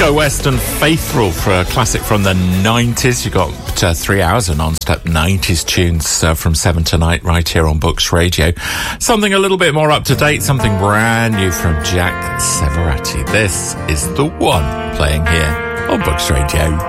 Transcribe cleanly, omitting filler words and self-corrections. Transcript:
Go West and Faithful for a classic from the 90s. You got 3 hours of non-stop 90s tunes from 7 to 9 right here on Books Radio. Something a little bit more up to date, something brand new from Jack Severati. This is The One, playing here on Books Radio.